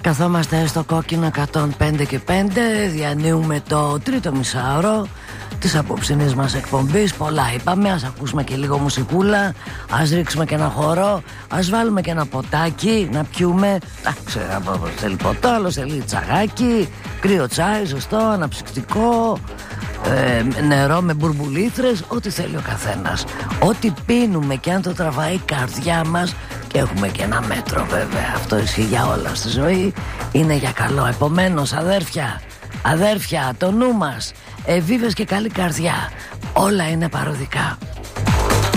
Καθόμαστε στο κόκκινο 105 και 5. Διανύουμε το τρίτο μισάωρο της απόψινής μας εκπομπής. Πολλά είπαμε, ας ακούσουμε και λίγο μουσικούλα. Ας ρίξουμε και ένα χορό. Ας βάλουμε και ένα ποτάκι να πιούμε. Θέλει ποτό, άλλο θέλει τσαγάκι, κρύο τσάι, ζεστό, αναψυκτικό, νερό με μπουρμπουλήθρες, ό,τι θέλει ο καθένας. Ό,τι πίνουμε και αν το τραβάει η καρδιά μας. Και έχουμε και ένα μέτρο βέβαια. Αυτό ισχύει για όλα στη ζωή. Είναι για καλό. Επομένως αδέρφια, το νου μας, ευίβες και καλή καρδιά. Όλα είναι παροδικά.